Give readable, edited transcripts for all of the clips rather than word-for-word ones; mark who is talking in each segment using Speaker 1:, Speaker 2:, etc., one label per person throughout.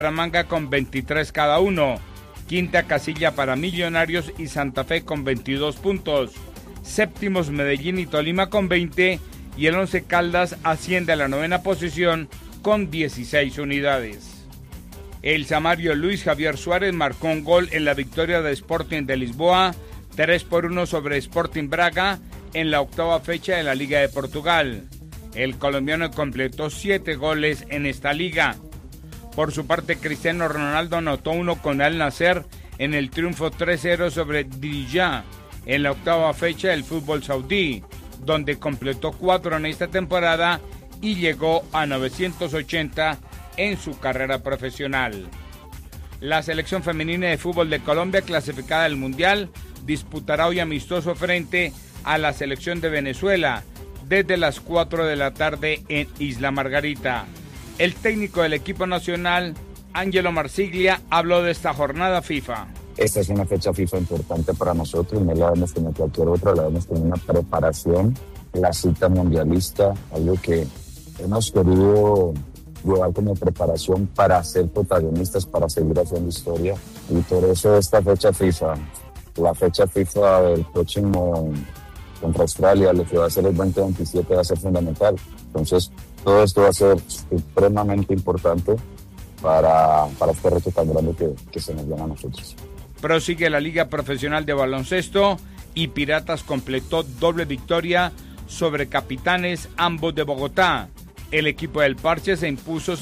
Speaker 1: Bucaramanga con 23 cada uno. Quinta casilla para Millonarios y Santa Fe con 22 puntos. Séptimos Medellín y Tolima con 20 y el Once Caldas asciende a la 9ª posición con 16 unidades. El samario Luis Javier Suárez marcó un gol en la victoria de Sporting de Lisboa, 3-1 sobre Sporting Braga en la 8ª fecha de la Liga de Portugal. El colombiano completó 7 goles en esta liga. Por su parte, Cristiano Ronaldo anotó uno con Al Nassr en el triunfo 3-0 sobre Diriyah en la 8ª fecha del fútbol saudí, donde completó 4 en esta temporada y llegó a 980 en su carrera profesional. La selección femenina de fútbol de Colombia, clasificada al Mundial, disputará hoy amistoso frente a la selección de Venezuela desde las 4 de la tarde en Isla Margarita. El técnico del equipo nacional, Ángelo Marsiglia, habló de esta jornada FIFA.
Speaker 2: Esta es una fecha FIFA importante para nosotros, no la vemos como cualquier otra, la vemos como una preparación, la cita mundialista, algo que hemos querido llevar como preparación para ser protagonistas, para seguir haciendo historia, y por eso esta fecha FIFA, la fecha FIFA del próximo contra Australia, lo que va a ser el 2027 va a ser fundamental. Entonces, todo esto va a ser supremamente importante para este reto tan grande que se nos llama a nosotros.
Speaker 1: Prosigue la Liga Profesional de Baloncesto y Piratas completó doble victoria sobre Capitanes, ambos de Bogotá. El equipo del Parche se impuso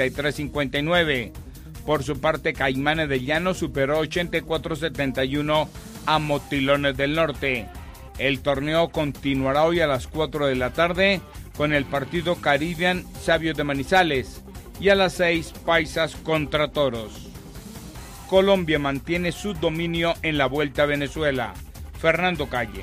Speaker 1: 73-59. Por su parte, Caimanes de Llano superó 84-71 a Motilones del Norte. El torneo continuará hoy a las 4 de la tarde con el partido Caribbean Sabios de Manizales y a las 6 Paisas contra Toros. Colombia mantiene su dominio en la Vuelta a Venezuela. Fernando Calle.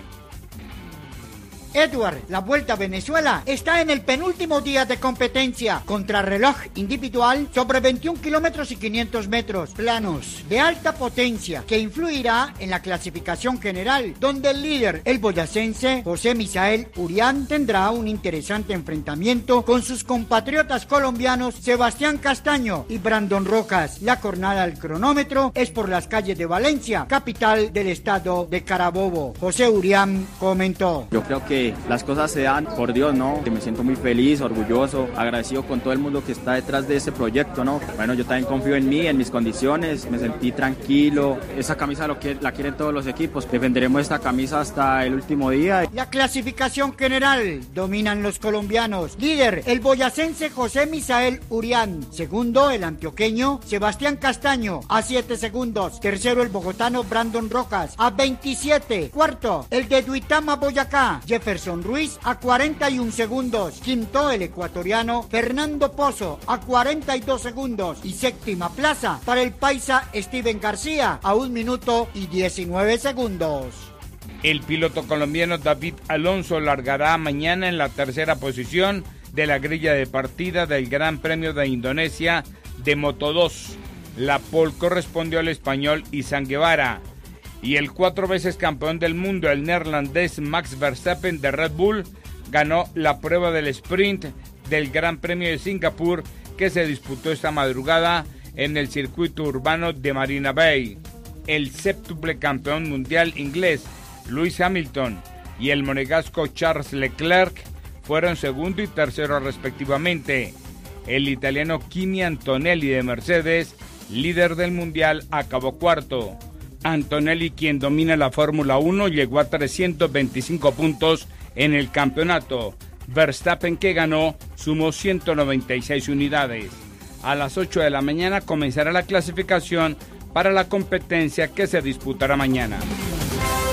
Speaker 3: Edward, la Vuelta a Venezuela está en el penúltimo día de competencia, contrarreloj individual sobre 21 kilómetros y 500 metros, planos de alta potencia, que influirá en la clasificación general, donde el líder, el boyacense José Misael Urián, tendrá un interesante enfrentamiento con sus compatriotas colombianos Sebastián Castaño y Brandon Rojas. La jornada del cronómetro es por las calles de Valencia, capital del estado de Carabobo. José Urián comentó:
Speaker 4: Yo creo que las cosas se dan por Dios, ¿no? Me siento muy feliz, orgulloso, agradecido con todo el mundo que está detrás de ese proyecto, ¿no? Bueno, yo también confío en mí, en mis condiciones, me sentí tranquilo. Esa camisa la quieren todos los equipos, defenderemos esta camisa hasta el último día.
Speaker 3: La clasificación general dominan los colombianos. Líder, el boyacense José Misael Urián. Segundo, el antioqueño Sebastián Castaño, a 7 segundos. Tercero, el bogotano Brandon Rojas, a 27. Cuarto, el de Duitama, Boyacá, Jefferson Ruiz, a 41 segundos. Quinto, el ecuatoriano Fernando Pozo, a 42 segundos. Y séptima plaza para el paisa Steven García, a 1 minuto y 19 segundos.
Speaker 1: El piloto colombiano David Alonso largará mañana en la tercera posición de la grilla de partida del Gran Premio de Indonesia de Moto2. La pole correspondió al español Izan Guevara. Y el 4 veces campeón del mundo, el neerlandés Max Verstappen de Red Bull, ganó la prueba del sprint del Gran Premio de Singapur que se disputó esta madrugada en el circuito urbano de Marina Bay. El séptuple campeón mundial inglés, Lewis Hamilton, y el monegasco Charles Leclerc fueron segundo y tercero respectivamente. El italiano Kimi Antonelli de Mercedes, líder del mundial, acabó cuarto. Antonelli, quien domina la Fórmula 1, llegó a 325 puntos en el campeonato. Verstappen, que ganó, sumó 196 unidades. A las 8 de la mañana comenzará la clasificación para la competencia que se disputará mañana.